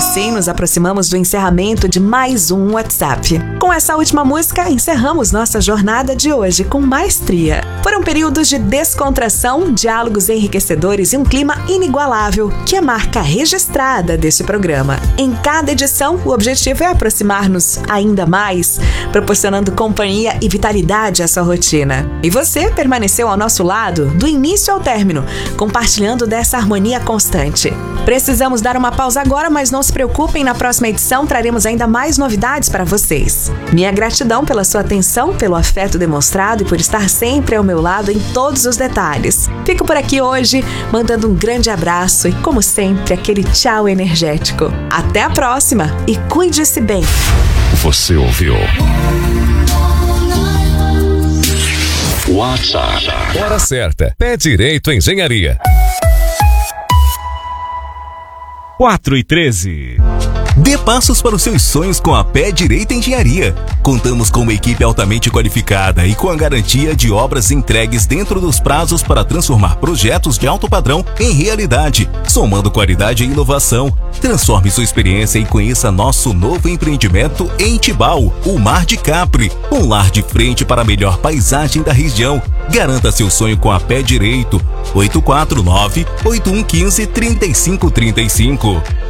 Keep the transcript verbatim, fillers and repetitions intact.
assim nos aproximamos do encerramento de mais um WhatsApp. Com essa última música, encerramos nossa jornada de hoje com maestria. Foram períodos de descontração, diálogos enriquecedores e um clima inigualável, que é marca registrada deste programa. Em cada edição, o objetivo é aproximar-nos ainda mais, proporcionando companhia e vitalidade à sua rotina. E você permaneceu ao nosso lado do início ao término, compartilhando dessa harmonia constante. Precisamos dar uma pausa agora, mas não se preocupem, na próxima edição traremos ainda mais novidades para vocês. Minha gratidão pela sua atenção, pelo afeto demonstrado e por estar sempre ao meu lado em todos os detalhes. Fico por aqui hoje, mandando um grande abraço e, como sempre, aquele tchau energético. Até a próxima e cuide-se bem. Você ouviu WhatsApp. Hora certa. Pé Direito Engenharia. quatro e treze. Dê passos para os seus sonhos com a Pé Direito Engenharia. Contamos com uma equipe altamente qualificada e com a garantia de obras entregues dentro dos prazos para transformar projetos de alto padrão em realidade, somando qualidade e inovação. Transforme sua experiência e conheça nosso novo empreendimento em Tibau, o Mar de Capri, um lar de frente para a melhor paisagem da região. Garanta seu sonho com a Pé Direito. oito quatro nove, oito um um cinco, três cinco três cinco.